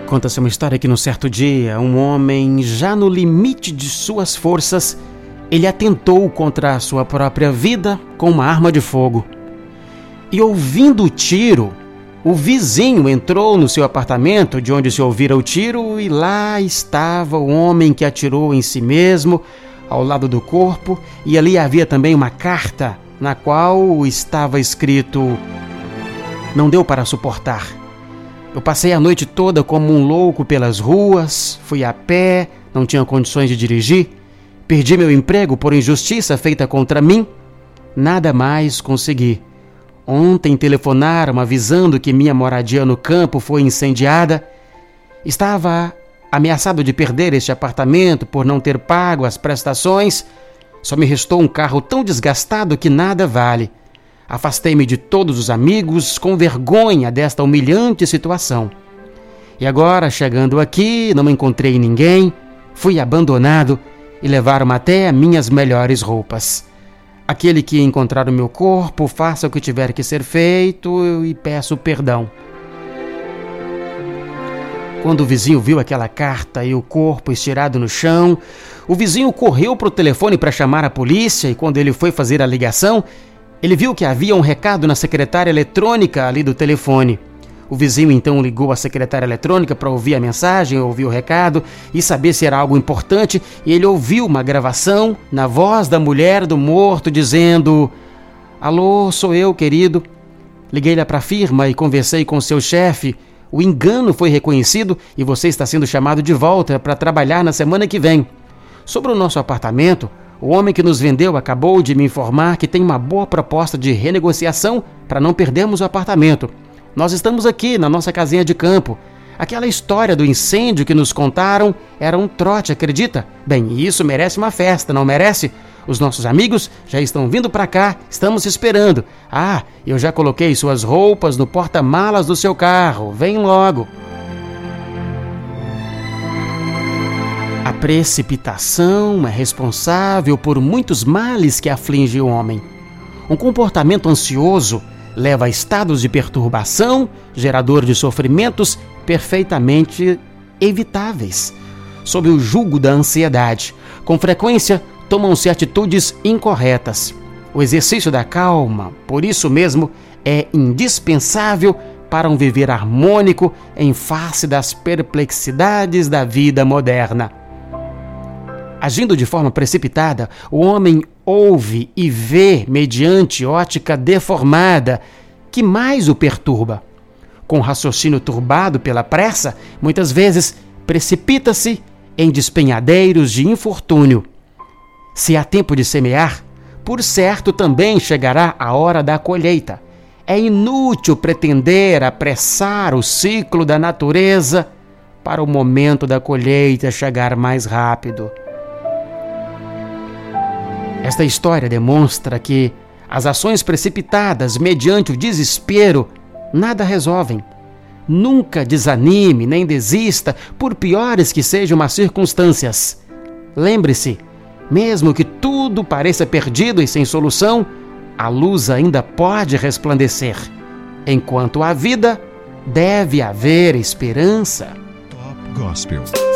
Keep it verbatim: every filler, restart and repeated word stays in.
Conta-se uma história que num certo dia, um homem, já no limite de suas forças, ele atentou contra a sua própria vida com uma arma de fogo. E ouvindo o tiro, o vizinho entrou no seu apartamento de onde se ouvira o tiro e lá estava o homem que atirou em si mesmo, ao lado do corpo, e ali havia também uma carta na qual estava escrito: "Não deu para suportar. Eu passei a noite toda como um louco pelas ruas, fui a pé, não tinha condições de dirigir, perdi meu emprego por injustiça feita contra mim, nada mais consegui. Ontem telefonaram avisando que minha moradia no campo foi incendiada. Estava ameaçado de perder este apartamento por não ter pago as prestações. Só me restou um carro tão desgastado que nada vale. Afastei-me de todos os amigos com vergonha desta humilhante situação. E agora, chegando aqui, não encontrei ninguém, fui abandonado e levaram até minhas melhores roupas. Aquele que encontrar o meu corpo, faça o que tiver que ser feito e peço perdão." Quando o vizinho viu aquela carta e o corpo estirado no chão, o vizinho correu para o telefone para chamar a polícia e quando ele foi fazer a ligação, ele viu que havia um recado na secretária eletrônica ali do telefone. O vizinho então ligou à secretária eletrônica para ouvir a mensagem, ouvir o recado e saber se era algo importante, e ele ouviu uma gravação na voz da mulher do morto dizendo: "Alô, sou eu, querido. Liguei lá para a firma e conversei com seu chefe. O engano foi reconhecido e você está sendo chamado de volta para trabalhar na semana que vem. Sobre o nosso apartamento, o homem que nos vendeu acabou de me informar que tem uma boa proposta de renegociação para não perdermos o apartamento. Nós estamos aqui na nossa casinha de campo. Aquela história do incêndio que nos contaram era um trote, acredita? Bem, isso merece uma festa, não merece? Os nossos amigos já estão vindo para cá, estamos esperando. Ah, eu já coloquei suas roupas no porta-malas do seu carro, vem logo." A precipitação é responsável por muitos males que afligem o homem. Um comportamento ansioso leva a estados de perturbação, gerador de sofrimentos perfeitamente evitáveis. Sob o jugo da ansiedade, com frequência tomam-se atitudes incorretas. O exercício da calma, por isso mesmo, é indispensável para um viver harmônico em face das perplexidades da vida moderna. Agindo de forma precipitada, o homem ouve e vê mediante ótica deformada, que mais o perturba. Com o raciocínio turbado pela pressa, muitas vezes precipita-se em despenhadeiros de infortúnio. Se há tempo de semear, por certo também chegará a hora da colheita. É inútil pretender apressar o ciclo da natureza para o momento da colheita chegar mais rápido. Esta história demonstra que as ações precipitadas mediante o desespero nada resolvem. Nunca desanime nem desista, por piores que sejam as circunstâncias. Lembre-se, mesmo que tudo pareça perdido e sem solução, a luz ainda pode resplandecer. Enquanto há vida, deve haver esperança. Top Gospel.